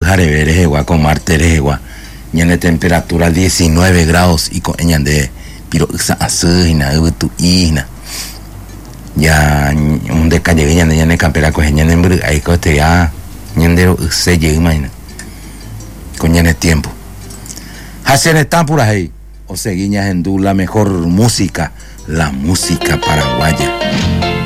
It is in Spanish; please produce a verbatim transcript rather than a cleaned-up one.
Jarevere, con Marteregua, ñane temperatura diecinueve grados y con ñande, pero esa asina, tu isna. Ya un decalle ñande ñane campera con ñande ahí coste ya ñande se llega imagina. Con ñane tiempo. Hacen están por ahí. O seguiñas en du la mejor música, la música paraguaya.